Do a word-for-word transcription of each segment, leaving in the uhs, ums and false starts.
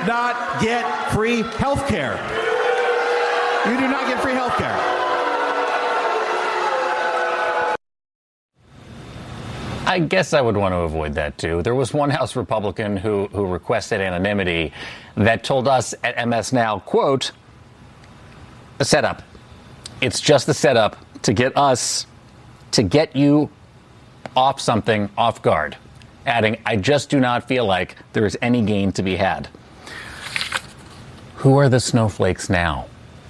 not get free health care. You do not get free health care. I guess I would want to avoid that, too. There was one House Republican who, who requested anonymity that told us at M S Now, quote, a setup. It's just a setup to get us, to get you off something off guard. Adding, I just do not feel like there is any gain to be had. Who are the snowflakes now?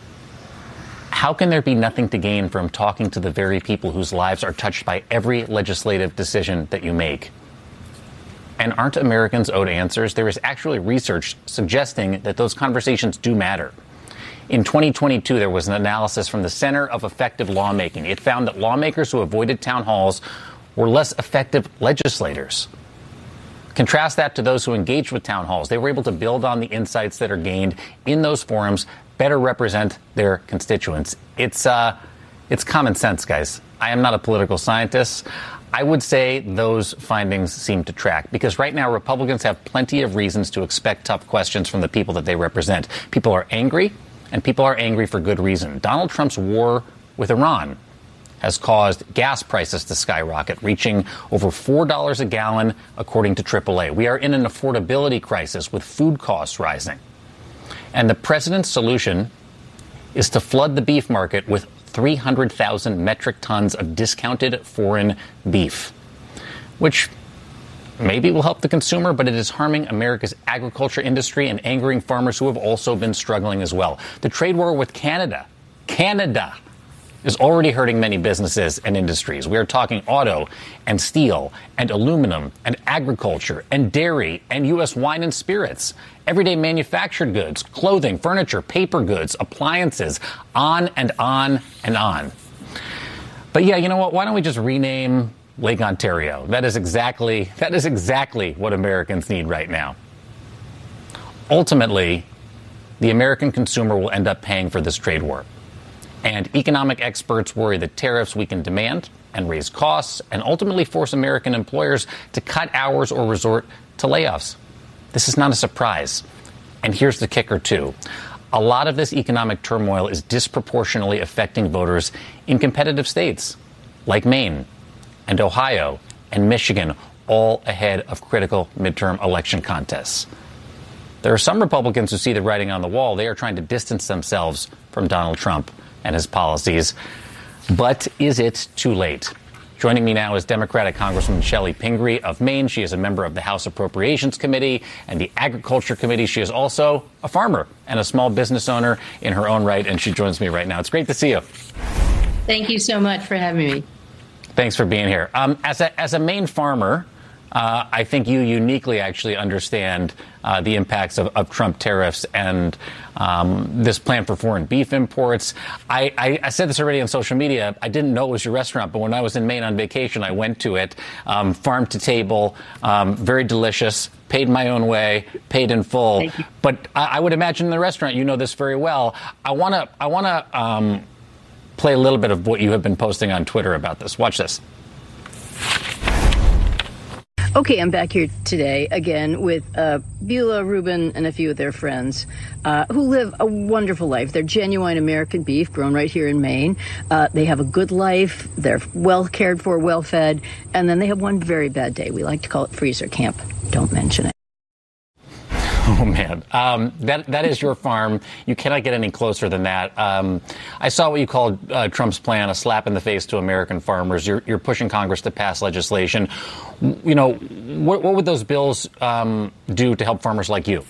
How can there be nothing to gain from talking to the very people whose lives are touched by every legislative decision that you make? And aren't Americans owed answers? There is actually research suggesting that those conversations do matter. In twenty twenty-two, there was an analysis from the Center of Effective Lawmaking. It found that lawmakers who avoided town halls were less effective legislators. Contrast that to those who engaged with town halls. They were able to build on the insights that are gained in those forums, better represent their constituents. It's uh, it's common sense, guys. I am not a political scientist. I would say those findings seem to track because right now Republicans have plenty of reasons to expect tough questions from the people that they represent. People are angry, and people are angry for good reason. Donald Trump's war with Iran has caused gas prices to skyrocket, reaching over four dollars a gallon, according to triple A. We are in an affordability crisis with food costs rising. And the president's solution is to flood the beef market with three hundred thousand metric tons of discounted foreign beef, which maybe will help the consumer, but it is harming America's agriculture industry and angering farmers who have also been struggling as well. The trade war with Canada, Canada, is already hurting many businesses and industries. We are talking auto and steel and aluminum and agriculture and dairy and U S wine and spirits, everyday manufactured goods, clothing, furniture, paper goods, appliances, on and on and on. But yeah, you know what? Why don't we just rename Lake Ontario? That is exactly, that is exactly what Americans need right now. Ultimately, the American consumer will end up paying for this trade war. And economic experts worry that tariffs weaken demand and raise costs and ultimately force American employers to cut hours or resort to layoffs. This is not a surprise. And here's the kicker, too. A lot of this economic turmoil is disproportionately affecting voters in competitive states like Maine and Ohio and Michigan, all ahead of critical midterm election contests. There are some Republicans who see the writing on the wall. They are trying to distance themselves from Donald Trump and his policies. But is it too late? Joining me now is Democratic Congresswoman Chellie Pingree of Maine. She is a member of the House Appropriations Committee and the Agriculture Committee. She is also a farmer and a small business owner in her own right, and she joins me right now. It's great to see you. Thank you so much for having me. Thanks for being here. Um, as a as a Maine farmer, Uh, I think you uniquely actually understand uh, the impacts of, of Trump tariffs and um, this plan for foreign beef imports. I, I, I said this already on social media. I didn't know it was your restaurant, but when I was in Maine on vacation, I went to it, um, farm to table, um, very delicious, paid my own way, paid in full. But I, I would imagine in the restaurant, you know this very well. I want to I want to um, play a little bit of what you have been posting on Twitter about this. Watch this. Okay, I'm back here today again with uh, Beulah, Reuben, and a few of their friends uh, who live a wonderful life. They're genuine American beef grown right here in Maine. Uh, they have a good life. They're well cared for, well fed. And then they have one very bad day. We like to call it freezer camp. Don't mention it. Oh, man. Um, that that is your farm. You cannot get any closer than that. Um, I saw what you called uh, Trump's plan, a slap in the face to American farmers. You're, you're pushing Congress to pass legislation. You know, what, what would those bills um, do to help farmers like you?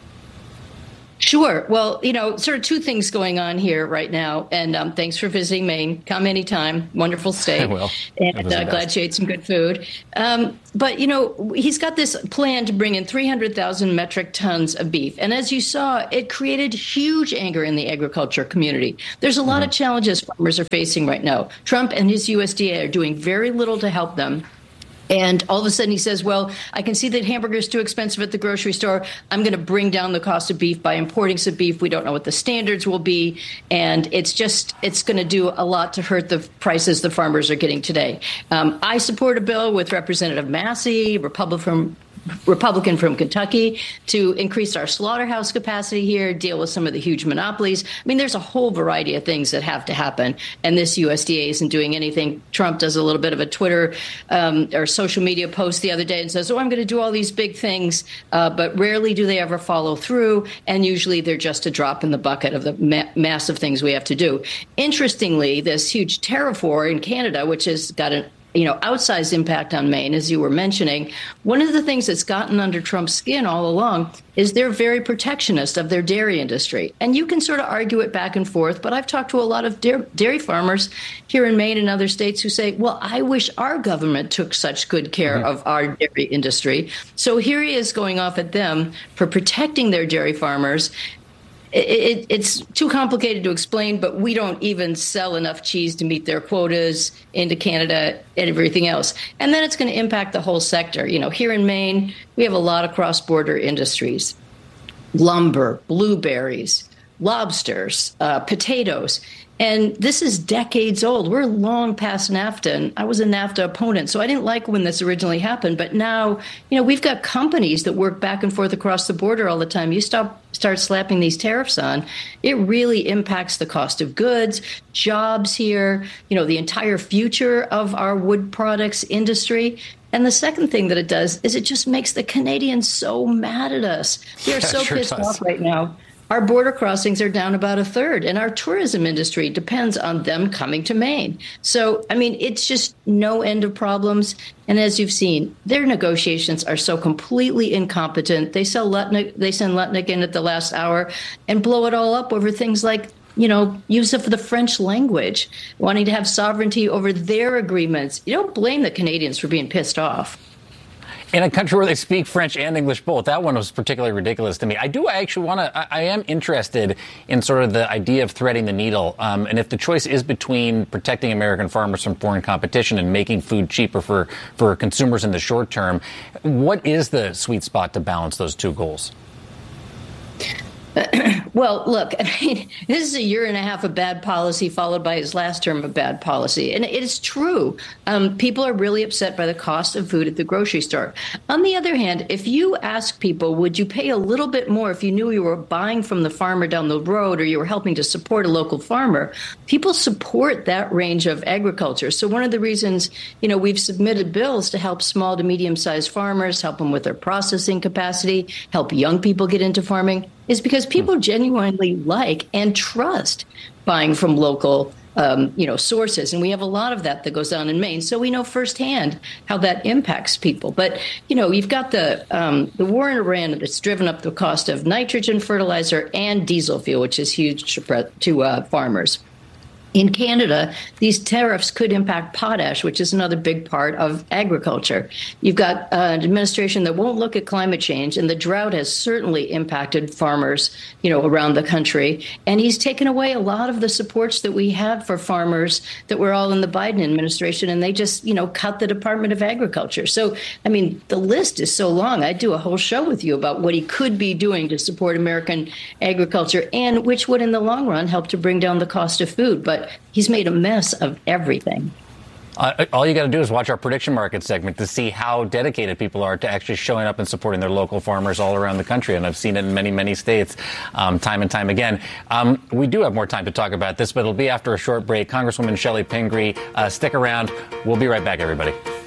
Sure. Well, you know, sort of two things going on here right now. And um, thanks for visiting Maine. Come anytime. Wonderful state. I will. And uh, glad you ate some good food. Um, but, you know, he's got this plan to bring in three hundred thousand metric tons of beef. And as you saw, it created huge anger in the agriculture community. There's a lot mm-hmm. of challenges farmers are facing right now. Trump and his U S D A are doing very little to help them. And all of a sudden he says, well, I can see that hamburger is too expensive at the grocery store. I'm going to bring down the cost of beef by importing some beef. We don't know what the standards will be. And it's just it's going to do a lot to hurt the prices the farmers are getting today. Um, I support a bill with Representative Massey, Republican Republican from Kentucky, to increase our slaughterhouse capacity here, deal with some of the huge monopolies. I mean, there's a whole variety of things that have to happen, and this U S D A isn't doing anything. Trump does a little bit of a Twitter um, or social media post the other day and says, oh, I'm going to do all these big things, uh, but rarely do they ever follow through, and usually they're just a drop in the bucket of the ma- massive things we have to do. Interestingly, this huge tariff war in Canada, which has got an you know, outsized impact on Maine, as you were mentioning. One of the things that's gotten under Trump's skin all along is they're very protectionist of their dairy industry. And you can sort of argue it back and forth, but I've talked to a lot of dairy farmers here in Maine and other states who say, well, I wish our government took such good care mm-hmm. of our dairy industry. So here he is going off at them for protecting their dairy farmers. It, it, it's too complicated to explain, but we don't even sell enough cheese to meet their quotas into Canada and everything else. And then it's going to impact the whole sector. You know, here in Maine, we have a lot of cross-border industries, lumber, blueberries, lobsters, uh, potatoes. And this is decades old. We're long past NAFTA, and I was a NAFTA opponent, so I didn't like when this originally happened. But now, you know, we've got companies that work back and forth across the border all the time. You stop, start slapping these tariffs on, it really impacts the cost of goods, jobs here, you know, the entire future of our wood products industry. And the second thing that it does is it just makes the Canadians so mad at us. They're yeah, so sure pissed does. off right now. Our border crossings are down about a third, and our tourism industry depends on them coming to Maine. So, I mean, it's just no end of problems. And as you've seen, their negotiations are so completely incompetent. They sell Lutnick, they send Lutnick in at the last hour and blow it all up over things like, you know, use of the French language, wanting to have sovereignty over their agreements. You don't blame the Canadians for being pissed off. In a country where they speak French and English both. That one was particularly ridiculous to me. I do actually want to, I, I am interested in sort of the idea of threading the needle. Um, and if the choice is between protecting American farmers from foreign competition and making food cheaper for, for consumers in the short term, what is the sweet spot to balance those two goals? Well, look, I mean, this is a year and a half of bad policy followed by his last term of bad policy. And it is true. Um, people are really upset by the cost of food at the grocery store. On the other hand, if you ask people, would you pay a little bit more if you knew you were buying from the farmer down the road or you were helping to support a local farmer? People support that range of agriculture. So one of the reasons, you know, we've submitted bills to help small to medium sized farmers, help them with their processing capacity, help young people get into farming, is because people genuinely like and trust buying from local, um, you know, sources. And we have a lot of that that goes on in Maine. So we know firsthand how that impacts people. But, you know, you've got the um, the war in Iran that's driven up the cost of nitrogen fertilizer and diesel fuel, which is huge to, to uh, farmers. In Canada, these tariffs could impact potash, which is another big part of agriculture. You've got uh, an administration that won't look at climate change, and the drought has certainly impacted farmers, you know, around the country. And he's taken away a lot of the supports that we had for farmers that were all in the Biden administration, and they just, you know, cut the Department of Agriculture. So, I mean, the list is so long. I'd do a whole show with you about what he could be doing to support American agriculture, and which would, in the long run, help to bring down the cost of food. But he's made a mess of everything. Uh, all you got to do is watch our prediction market segment to see how dedicated people are to actually showing up and supporting their local farmers all around the country. And I've seen it in many, many states um, time and time again. Um, we do have more time to talk about this, but it'll be after a short break. Congresswoman Chellie Pingree, uh, stick around. We'll be right back, everybody.